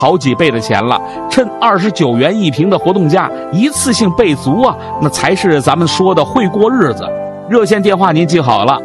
好几倍的钱了。趁29元一瓶的活动价，一次性备足啊，那才是咱们说的会过日子。热线电话您记好了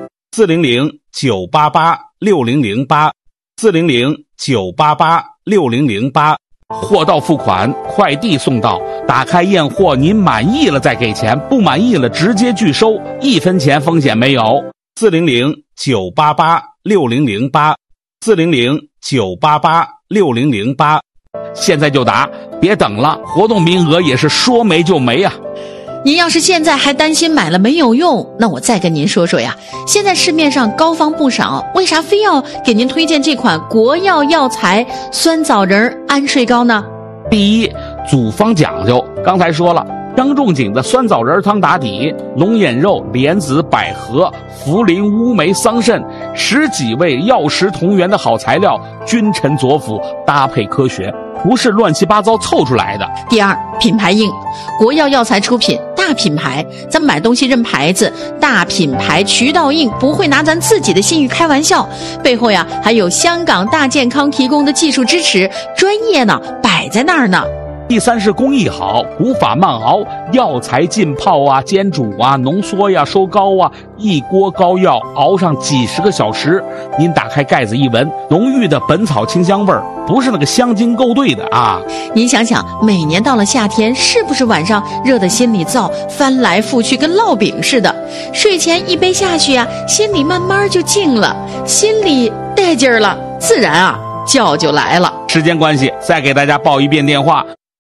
，400-988-6008，400-988-6008。货到付款，快递送到，打开验货，您满意了再给钱，不满意了直接拒收，1分钱风险没有。400-988-6008，400-988-6008，现在就打，别等了，活动名额也是说没就没啊。 您要是现在还担心买了没有用，那我再跟您说说呀。现在市面上膏方不少，为啥非要给您推荐这款国药药材酸枣仁安睡膏呢？ 第一，组方讲究，刚才说了，张仲景的酸枣仁汤打底，龙眼肉、莲子、百合、茯苓、乌梅、桑葚10几味药食同源的好材料，君臣佐辅，搭配科学，不是乱七八糟凑出来的。 第二，品牌硬，国药药材出品，大品牌，咱买东西认牌子，大品牌渠道硬，不会拿咱自己的信誉开玩笑，背后呀还有香港大健康提供的技术支持，专业呢摆在那儿呢。 第三是工艺好，古法慢熬，药材浸泡啊、煎煮啊、浓缩呀、收膏啊，一锅膏药熬上几十个小时，您打开盖子一闻，浓郁的本草清香味儿，不是那个香精勾兑的啊。 您想想，每年到了夏天，是不是晚上热得心里燥，翻来覆去跟烙饼似的？睡前一杯下去啊，心里慢慢就静了，心里带劲儿了，自然啊觉就来了。 时间关系，再给大家报一遍电话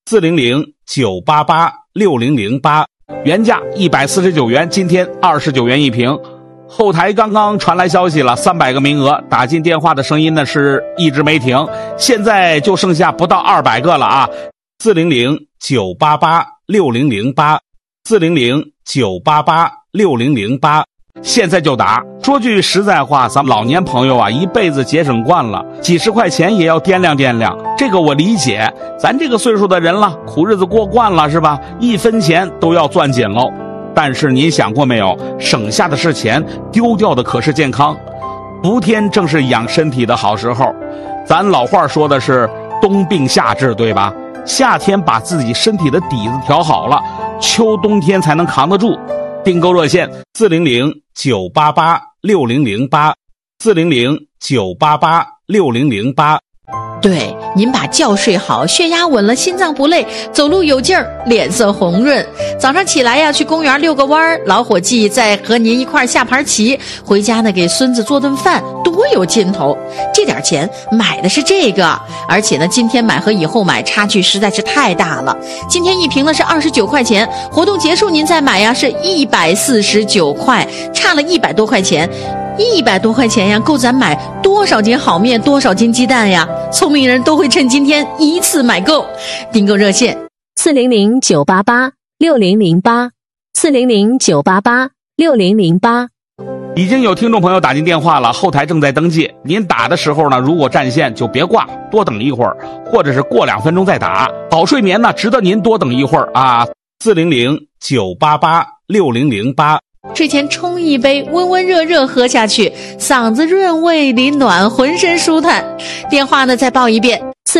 ：400-988-6008，原价149元，今天29元一瓶。后台刚刚传来消息了，300个名额，打进电话的声音呢是一直没停，现在就剩下不到200个了啊！400-988-6008，400-988-6008，现在就打。说句实在话，咱们老年朋友啊，一辈子节省惯了，几十块钱也要掂量掂量，这个我理解，咱这个岁数的人了，苦日子过惯了是吧？1分钱都要攥紧喽。但是您想过没有，省下的是钱，丢掉的可是健康。伏天正是养身体的好时候，咱老话说的是冬病夏治，对吧？夏天把自己身体的底子调好了，秋冬天才能扛得住。订购热线：400-988-6008，400-988-6008。 对，您把觉睡好，血压稳了，心脏不累，走路有劲儿，脸色红润。早上起来呀，去公园遛个弯儿，老伙计再和您一块儿下盘棋，回家呢给孙子做顿饭，多有劲头。这点钱买的是这个，而且呢，今天买和以后买差距实在是太大了。今天一瓶呢是29块钱，活动结束您再买呀是149块，差了100多块钱。100多块钱呀，够咱买多少斤好面，多少斤鸡蛋呀？聪明人都会趁今天一次买够。订购热线 ：400-988-6008，400-988-6008。 已经有听众朋友打进电话了，后台正在登记。您打的时候呢，如果占线就别挂，多等一会儿，或者是过2分钟再打。好睡眠呢，值得您多等一会儿啊。400-988-6008。 睡前冲一杯，温温热热喝下去，嗓子润胃里暖，浑身舒坦。电话呢再报一遍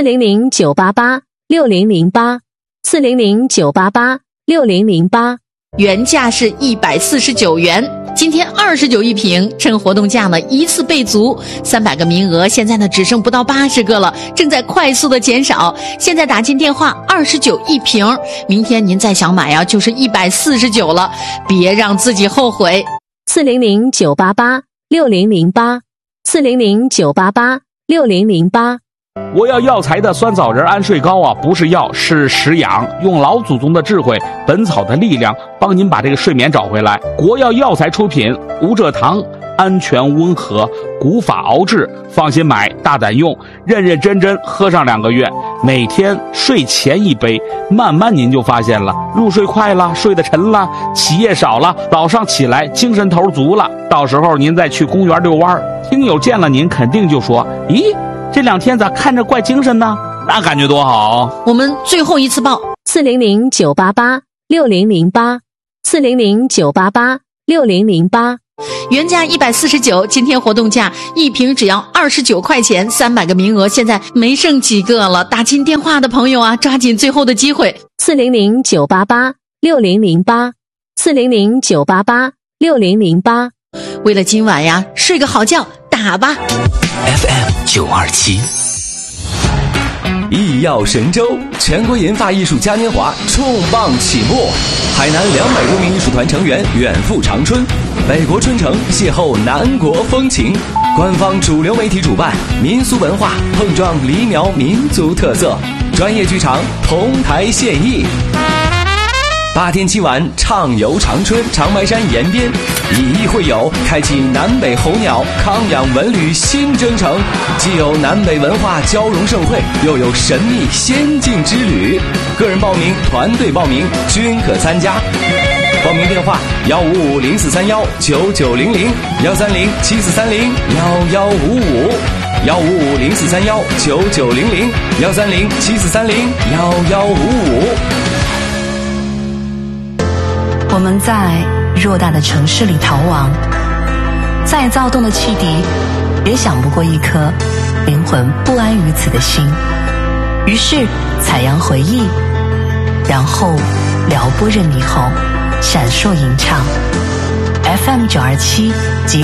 ：400-988-6008，400-988-6008。 原价是149元，今天29一瓶，趁活动价呢一次备足，300个名额，现在呢只剩不到80个了，正在快速的减少。现在打进电话29一瓶，明天您再想买啊，就是149了，别让自己后悔。 400-988-6008，400-988-6008。 我要药材的酸枣仁安睡膏啊，不是药，是食养，用老祖宗的智慧，本草的力量，帮您把这个睡眠找回来。国药药材出品，无蔗糖，安全温和，古法熬制，放心买，大胆用，认认真真喝上2个月，每天睡前一杯，慢慢您就发现了，入睡快了，睡得沉了，起夜少了，早上起来精神头足了。到时候您再去公园遛弯，听友见了您肯定就说，咦，这2天咋看着怪精神呢？那感觉多好。 我们最后一次报 ：400-988-6008，400-988-6008。 原价149，今天活动价一瓶只要29块钱，300个名额，现在没剩几个了。打进电话的朋友啊，抓紧最后的机会。 400-988-600，400-988-600。 为了今晚呀，睡个好觉，打吧。 FM927。医药神州全国研发艺术嘉年华重磅启幕，海南200多名艺术团成员远赴长春，北国春城邂逅南国风情。官方主流媒体主办，民俗文化碰撞黎苗民族特色，专业剧场同台献艺。8天7晚畅游长春长白山沿边，以艺会友，开启南北候鸟康养文旅新征程，既有南北文化交融盛会，又有神秘仙境之旅。个人报名、团队报名均可参加。报名电话155-0431-990，130-7430-1155，135-130-7430-1155。 我们在偌大的城市里逃亡，再躁动的汽笛也想不过一颗灵魂不安于此的心。于是采样回忆，然后撩拨着霓虹，闪烁吟唱。FM927